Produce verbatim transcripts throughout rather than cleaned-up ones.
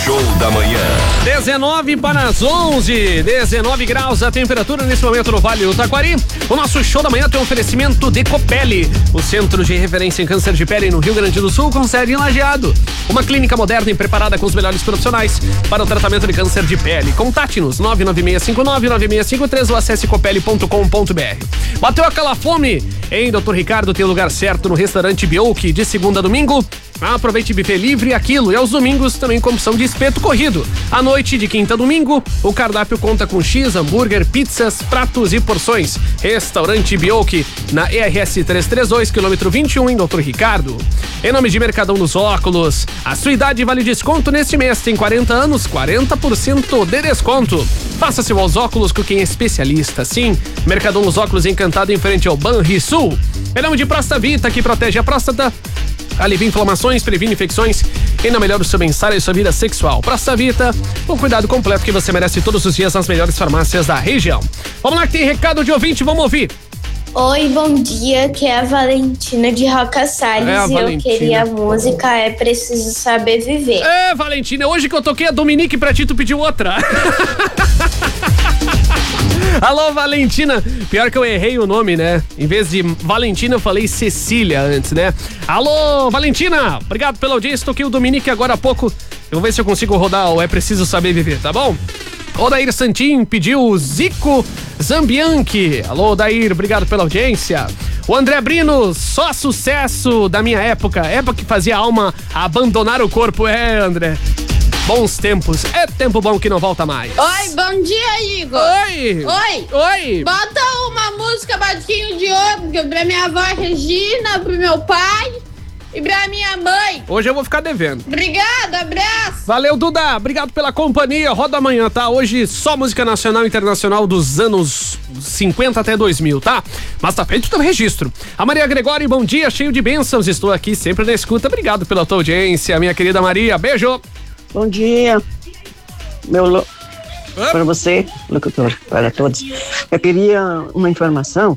Show da Manhã. dezenove para as onze, dezenove graus a temperatura nesse momento no Vale do Taquari. O nosso Show da Manhã tem um oferecimento de Copele, o centro de referência em câncer de pele no Rio Grande do Sul, com sede em Lajeado. Uma clínica moderna e preparada com os melhores profissionais para o tratamento de câncer de pele. Contate-nos nove nove seis cinco nove nove seis cinco três ou acesse copele ponto com ponto br. Bateu aquela fome? Hein, doutor Ricardo tem o lugar certo no restaurante Bioki, de segunda a domingo. Aproveite buffet livre e aquilo, e aos domingos também com opção de espeto corrido. À noite, de quinta a domingo, o cardápio conta com X, hambúrguer, pizzas, pratos e porções. Restaurante Bioki, na E R S trezentos e trinta e dois, quilômetro vinte e um, em doutor Ricardo. Em nome de Mercadão dos Óculos, a sua idade vale desconto neste mês. Tem quarenta anos, quarenta por cento de desconto. Faça seus óculos com quem é especialista. Sim, Mercadão dos Óculos Encantado, em frente ao Banrisul. Em nome de Próstata Vita, que protege a próstata, alivia inflamações, previne infecções e não melhora o seu bem-estar e sua vida sexual. Próstata Vita, o cuidado completo que você merece todos os dias nas melhores farmácias da região. Vamos lá que tem recado de ouvinte, vamos ouvir. Oi, bom dia, que é a Valentina de Roca Salles É a e Valentina. eu queria a música É Preciso Saber Viver. É, Valentina, hoje que eu toquei a Dominique pra ti, tu pediu outra. Alô, Valentina. Pior que eu errei o nome, né? Em vez de Valentina, eu falei Cecília antes, né? Alô, Valentina. Obrigado pela audiência. Toquei o Dominique agora há pouco. Eu vou ver se eu consigo rodar o É Preciso Saber Viver, tá bom? O Dair Santin pediu o Zico Zambianchi. Alô, Dair. Obrigado pela audiência. O André Brino, só sucesso da minha época. Época que fazia a alma abandonar o corpo. É, André. Bons tempos. É tempo bom que não volta mais. Oi, bom dia, Igor. Oi. Oi. Oi. Bota uma música Batinho de Ouro pra minha avó Regina, pro meu pai e pra minha mãe. Hoje eu vou ficar devendo. Obrigada, abraço. Valeu, Duda. Obrigado pela companhia. Roda amanhã, tá? Hoje só música nacional e internacional dos anos cinquenta até dois mil, tá? Mas tá feito o registro. A Maria Gregório, bom dia, cheio de bênçãos. Estou aqui sempre na escuta. Obrigado pela tua audiência, minha querida Maria. Beijo. Bom dia, meu lo... para você, locutor, para todos. Eu queria uma informação.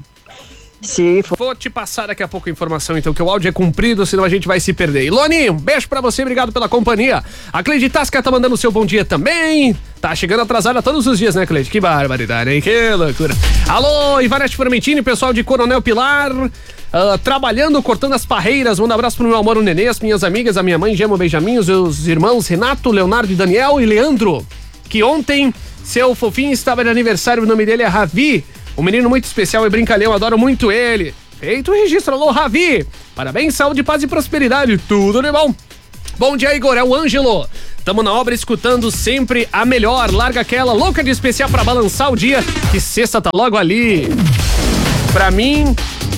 Se for... Vou te passar daqui a pouco a informação, então, que o áudio é comprido, senão a gente vai se perder. Ilone, um beijo pra você, obrigado pela companhia. A Cleide Tasca tá mandando o seu bom dia também. Tá chegando atrasada todos os dias, né, Cleide? Que barbaridade, hein? Que loucura. Alô, Ivanete Formentini, pessoal de Coronel Pilar. Uh, trabalhando, cortando as parreiras. Manda um abraço pro meu amor, o Nenê, as minhas amigas, a minha mãe, Gemo Benjamin, os meus irmãos Renato, Leonardo, Daniel e Leandro. Que ontem, seu fofinho estava de aniversário, o nome dele é Ravi. Um menino muito especial e brincalhão, adoro muito ele. Feito o registro, alô, Ravi. Parabéns, saúde, paz e prosperidade, tudo de bom. Bom dia, Igor, é o Ângelo. Tamo na obra escutando sempre a melhor. Larga aquela louca de especial pra balançar o dia, que sexta tá logo ali. Pra mim...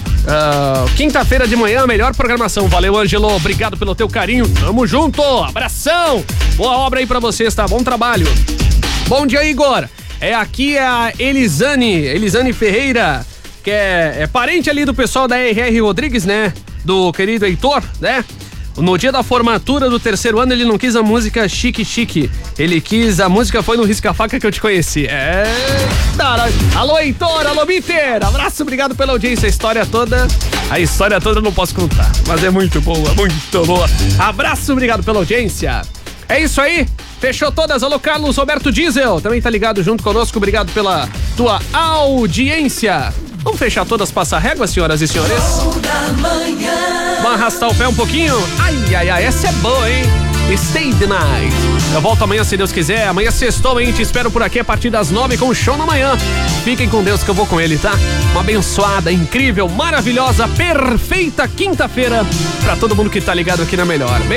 Uh, quinta-feira de manhã, a melhor programação. Valeu, Ângelo, obrigado pelo teu carinho. Tamo junto, abração. Boa obra aí pra vocês, tá? Bom trabalho. Bom dia, Igor. É, aqui é a Elisane, Elisane Ferreira, que é, é parente ali do pessoal da R R Rodrigues, né? Do querido Heitor, né? No dia da formatura do terceiro ano, ele não quis a música Chique Chique. Ele quis, a música foi no Risca-Faca que eu te conheci. É... Caralho. Alô, Heitor, alô, Bitter. Abraço, obrigado pela audiência. A história toda, a história toda eu não posso contar, mas é muito boa, muito boa. Abraço, obrigado pela audiência. É isso aí, fechou todas. Alô, Carlos Roberto Diesel, também tá ligado junto conosco, obrigado pela tua audiência. Vamos fechar todas, passar régua, senhoras e senhores? Vamos arrastar o pé um pouquinho? Ai, ai, ai, essa é boa, hein? Stay the night. Eu volto amanhã, se Deus quiser. Amanhã sextou, hein? Te espero por aqui a partir das nove com o Show na Manhã. Fiquem com Deus que eu vou com ele, tá? Uma abençoada, incrível, maravilhosa, perfeita quinta-feira pra todo mundo que tá ligado aqui na Melhor.